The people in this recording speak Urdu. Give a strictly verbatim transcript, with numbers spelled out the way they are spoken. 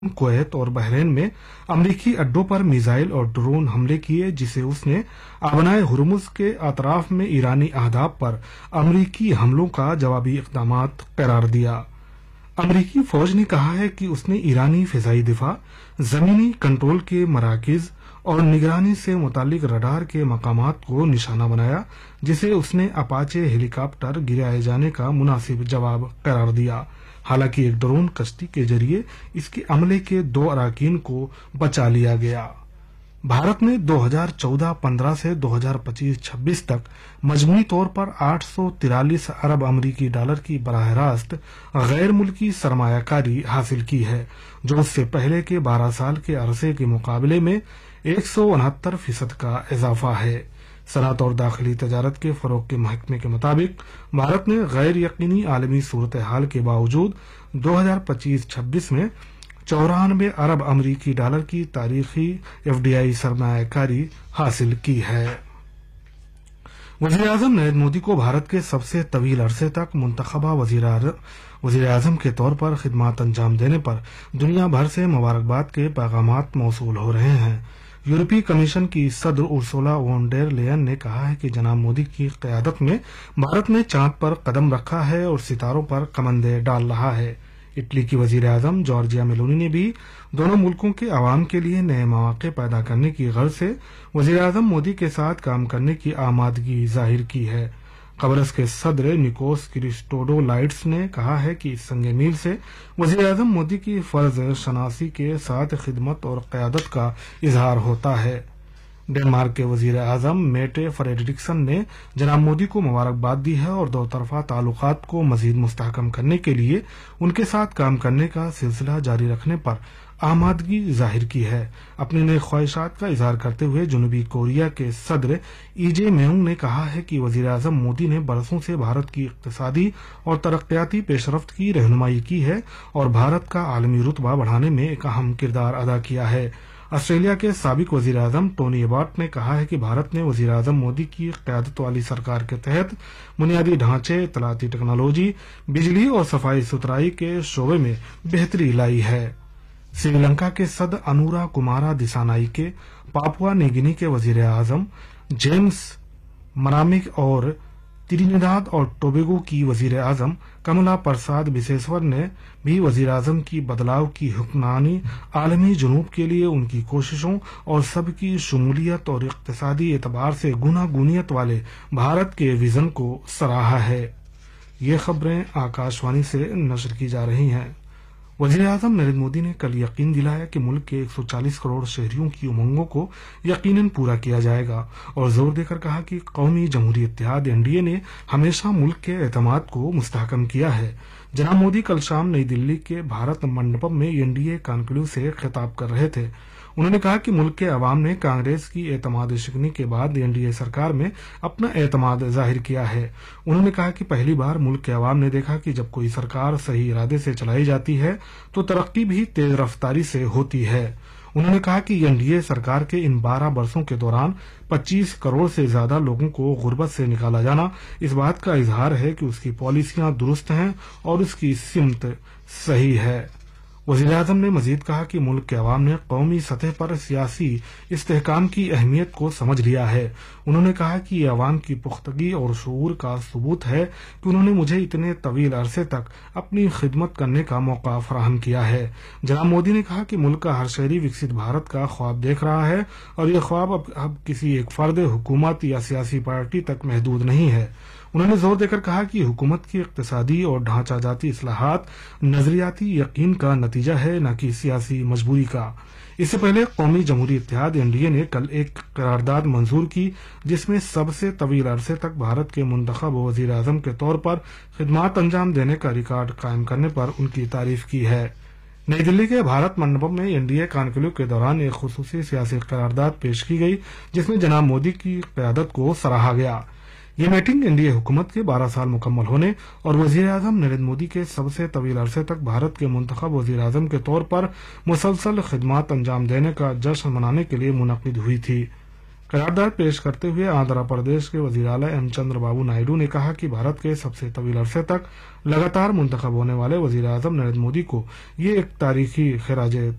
کویت اور بحرین میں امریکی اڈوں پر میزائل اور ڈرون حملے کیے، جسے اس نے آبنائے ہرمز کے اطراف میں ایرانی اہداف پر امریکی حملوں کا جوابی اقدامات قرار دیا۔ امریکی فوج نے کہا ہے کہ اس نے ایرانی فضائی دفاع، زمینی کنٹرول کے مراکز اور نگرانی سے متعلق رڈار کے مقامات کو نشانہ بنایا، جسے اس نے اپاچے ہیلی کاپٹر گرائے جانے کا مناسب جواب قرار دیا۔ حالانکہ ایک ڈرون کشتی کے ذریعے اس کے عملے کے دو اراکین کو بچا لیا گیا۔ بھارت نے دو ہزار چودہ پندرہ سے دو ہزار پچیس چھبیس تک مجموعی طور پر آٹھ سو ترالیس ارب امریکی ڈالر کی براہ راست غیر ملکی سرمایہ کاری حاصل کی ہے، جو اس سے پہلے کے بارہ سال کے عرصے کے مقابلے میں ایک سو انہتر فیصد کا اضافہ ہے۔ صنعت اور داخلی تجارت کے فروغ کے محکمے کے مطابق بھارت نے غیر یقینی عالمی صورتحال کے باوجود دو ہزار پچیس چھبیس میں چورانوے ارب امریکی ڈالر کی تاریخی ایف ڈی آئی سرمایہ کاری حاصل کی ہے۔ وزیر اعظم نریندر مودی کو بھارت کے سب سے طویل عرصے تک منتخبہ وزیر اعظم کے طور پر خدمات انجام دینے پر دنیا بھر سے مبارکباد کے پیغامات موصول ہو رہے ہیں۔ یورپی کمیشن کی صدر ارسولا وون ڈیر لیئن نے کہا ہے کہ جناب مودی کی قیادت میں بھارت نے چاند پر قدم رکھا ہے اور ستاروں پر کمندیں ڈال رہا ہے۔ اٹلی کی وزیر اعظم جارجیا میلونی نے بھی دونوں ملکوں کے عوام کے لیے نئے مواقع پیدا کرنے کی غرض سے وزیر اعظم مودی کے ساتھ کام کرنے کی آمادگی ظاہر کی ہے۔ قبرص کے صدر نکوس کرسٹوڈولائڈس نے کہا ہے کہ اس سنگ میل سے وزیر اعظم مودی کی فرض شناسی کے ساتھ خدمت اور قیادت کا اظہار ہوتا ہے۔ ڈنمارک کے وزیر اعظم میٹے فریڈرکسن نے جناب مودی کو مبارکباد دی ہے اور دو طرفہ تعلقات کو مزید مستحکم کرنے کے لیے ان کے ساتھ کام کرنے کا سلسلہ جاری رکھنے پر آمادگی ظاہر کی ہے۔ اپنی نئی خواہشات کا اظہار کرتے ہوئے جنوبی کوریا کے صدر ای جے میونگ نے کہا ہے کہ وزیر اعظم مودی نے برسوں سے بھارت کی اقتصادی اور ترقیاتی پیش رفت کی رہنمائی کی ہے اور بھارت کا عالمی رتبہ بڑھانے میں ایک اہم کردار ادا کیا ہے۔ آسٹریلیا کے سابق وزیر اعظم ٹونی ایباٹ نے کہا ہے کہ بھارت نے وزیر اعظم مودی کی قیادت والی سرکار کے تحت بنیادی ڈھانچے، اطلاعاتی ٹیکنالوجی، بجلی اور صفائی ستھرائی کے شعبے میں بہتری لائی ہے۔ سری لنکا کے صدر انورا کمارا دسانائی کے پاپوا نیگینی کے وزیر اعظم جیمس مرامک اور ٹرینیڈاد اور ٹوبیگو کی وزیر اعظم کملا پرساد بسیسور نے بھی وزیر اعظم کی بدلاؤ کی حکمرانی، عالمی جنوب کے لیے ان کی کوششوں اور سب کی شمولیت اور اقتصادی اعتبار سے گنا گونیت والے بھارت کے وژن کو سراہا ہے۔ یہ خبریں آکاشوانی سے نشر کی جا رہی ہیں۔ وزیر اعظم نریندر مودی نے کل یقین دلایا کہ ملک کے ایک سو چالیس کروڑ شہریوں کی امنگوں کو یقیناً پورا کیا جائے گا اور زور دے کر کہا کہ قومی جمہوری اتحاد این ڈی اے نے ہمیشہ ملک کے اعتماد کو مستحکم کیا ہے۔ جناب مودی کل شام نئی دلی کے بھارت منڈپم میں این ڈی اے کانکلیو سے خطاب کر رہے تھے۔ انہوں نے کہا کہ ملک کے عوام نے کانگریس کی اعتماد شکنی کے بعد این ڈی اے سرکار میں اپنا اعتماد ظاہر کیا ہے۔ انہوں نے کہا کہ پہلی بار ملک کے عوام نے دیکھا کہ جب کوئی سرکار صحیح ارادے سے چلائی جاتی ہے تو ترقی بھی تیز رفتاری سے ہوتی ہے۔ انہوں نے کہا کہ این ڈی اے سرکار کے ان بارہ برسوں کے دوران پچیس کروڑ سے زیادہ لوگوں کو غربت سے نکالا جانا اس بات کا اظہار ہے کہ اس کی پالیسیاں درست ہیں اور اس کی سمت صحیح ہے۔ وزیر اعظم نے مزید کہا کہ ملک کے عوام نے قومی سطح پر سیاسی استحکام کی اہمیت کو سمجھ لیا ہے۔ انہوں نے کہا کہ یہ عوام کی پختگی اور شعور کا ثبوت ہے کہ انہوں نے مجھے اتنے طویل عرصے تک اپنی خدمت کرنے کا موقع فراہم کیا ہے۔ جناب مودی نے کہا کہ ملک کا ہر شہری وکست بھارت کا خواب دیکھ رہا ہے اور یہ خواب اب اب کسی ایک فرد، حکومت یا سیاسی پارٹی تک محدود نہیں ہے۔ انہوں نے زور دے کر کہا کہ حکومت کی اقتصادی اور ڈھانچہ جاتی اصلاحات نظریاتی یقین کا نتیجہ ہے، نہ کہ سیاسی مجبوری کا۔ اس سے پہلے قومی جمہوری اتحاد این ڈی اے نے کل ایک قرارداد منظور کی جس میں سب سے طویل عرصے تک بھارت کے منتخب وزیر اعظم کے طور پر خدمات انجام دینے کا ریکارڈ قائم کرنے پر ان کی تعریف کی ہے۔ نئی دلی کے بھارت منڈپم میں این ڈی اے کانکلیو کے دوران ایک خصوصی سیاسی قرارداد پیش کی گئی جس میں جناب مودی کی قیادت کو سراہا گیا۔ یہ میٹنگ این ڈی اے حکومت کے بارہ سال مکمل ہونے اور وزیر اعظم نریندر مودی کے سب سے طویل عرصے تک بھارت کے منتخب وزیر اعظم کے طور پر مسلسل خدمات انجام دینے کا جشن منانے کے لیے منعقد ہوئی تھی۔ قرارداد پیش کرتے ہوئے آندھرا پردیش کے وزیر اعلی ایم چندر بابو نائیڈو نے کہا کہ بھارت کے سب سے طویل عرصے تک لگاتار منتخب ہونے والے وزیر اعظم نریندر مودی کو یہ ایک تاریخی خراج